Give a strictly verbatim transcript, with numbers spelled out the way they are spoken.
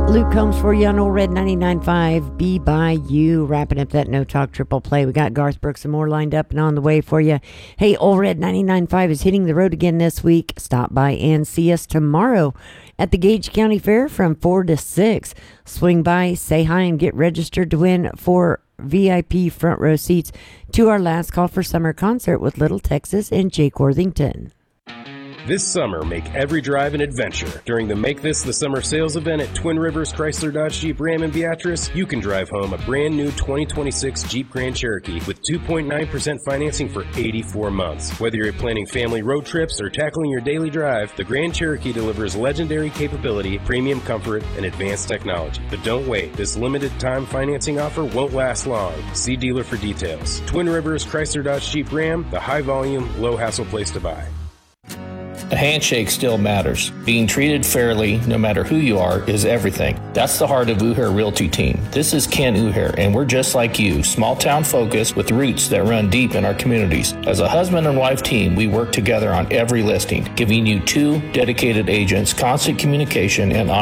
Luke Combs for you on Old Red ninety-nine point five. Be by you. Wrapping up that No Talk Triple Play. We got Garth Brooks and more lined up and on the way for you. Hey, Old Red ninety-nine point five is hitting the road again this week. Stop by and see us tomorrow at the Gage County Fair from four to six. Swing by, say hi, and get registered to win four V I P front row seats to our last call for summer concert with Little Texas and Jake Worthington. This summer, make every drive an adventure. During the Make This the Summer sales event at Twin Rivers Chrysler Dodge Jeep Ram in Beatrice, you can drive home a brand new twenty twenty-six Jeep Grand Cherokee with two point nine percent financing for eighty-four months. Whether you're planning family road trips or tackling your daily drive, the Grand Cherokee delivers legendary capability, premium comfort, and advanced technology. But don't wait. This limited time financing offer won't last long. See dealer for details. Twin Rivers Chrysler Dodge Jeep Ram, the high volume, low hassle place to buy. A handshake still matters. Being treated fairly, no matter who you are, is everything. That's the heart of Uhair Realty Team. This is Ken Uhair, and we're just like you, small town focused with roots that run deep in our communities. As a husband and wife team, we work together on every listing, giving you two dedicated agents, constant communication, and